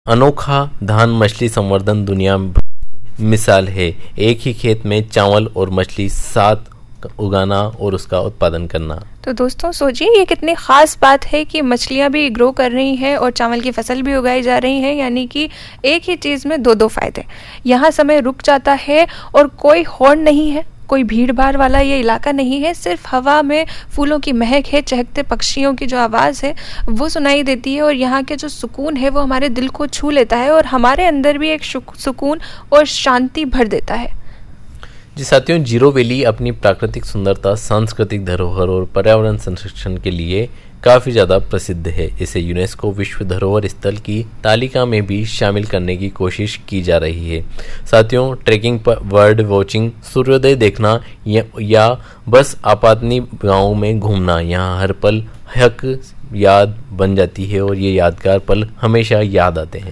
अनोखा धान मछली संवर्धन दुनिया भर में मिसाल है। एक ही खेत में चावल और मछली साथ उगाना और उसका उत्पादन करना। तो दोस्तों सोचिए ये कितनी ख़ास बात है कि मछलियाँ भी ग्रो कर रही हैं और चावल की फसल भी उगाई जा रही है, यानी कि एक ही चीज़ में दो फ़ायदे। यहाँ समय रुक जाता है और कोई हॉर्न नहीं है, कोई भीड़ भाड़ वाला ये इलाका नहीं है, सिर्फ हवा में फूलों की महक है, चहकते पक्षियों की जो आवाज़ है वो सुनाई देती है और यहाँ के जो सुकून है वो हमारे दिल को छू लेता है और हमारे अंदर भी एक सुकून और शांति भर देता है। जी साथियों, जीरो वैली अपनी प्राकृतिक सुंदरता, सांस्कृतिक धरोहर और पर्यावरण संरक्षण के लिए काफ़ी ज़्यादा प्रसिद्ध है। इसे यूनेस्को विश्व धरोहर स्थल की तालिका में भी शामिल करने की कोशिश की जा रही है। साथियों, ट्रैकिंग पर बर्ड वॉचिंग, सूर्योदय देखना या बस आपातनी गाँव में घूमना, यहाँ हर पल हक याद बन जाती है और ये यादगार पल हमेशा याद आते हैं।